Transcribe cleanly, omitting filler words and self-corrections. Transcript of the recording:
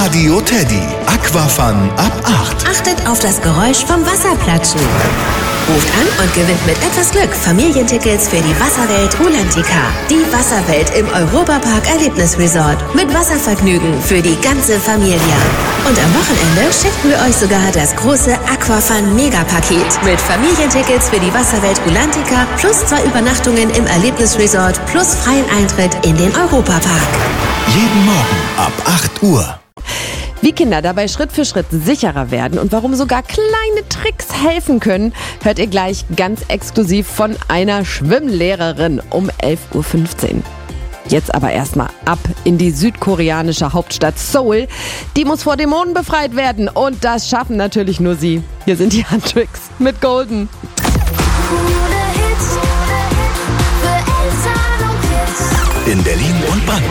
Radio Teddy. Aquafun ab 8. Achtet auf das Geräusch vom Wasserplatschen. Ruft an und gewinnt mit etwas Glück Familientickets für die Wasserwelt Rulantica. Die Wasserwelt im Europapark Erlebnisresort. Mit Wasservergnügen für die ganze Familie. Und am Wochenende schenken wir euch sogar das große Aquafun Megapaket. Mit Familientickets für die Wasserwelt Rulantica plus 2 Übernachtungen im Erlebnisresort plus freien Eintritt in den Europapark. Jeden Morgen ab 8 Uhr. Wie Kinder dabei Schritt für Schritt sicherer werden und warum sogar kleine Tricks helfen können, hört ihr gleich ganz exklusiv von einer Schwimmlehrerin um 11.15 Uhr. Jetzt aber erstmal ab in die südkoreanische Hauptstadt Seoul. Die muss vor Dämonen befreit werden und das schaffen natürlich nur sie. Hier sind die Handtricks mit Golden. In Berlin und Brandenburg.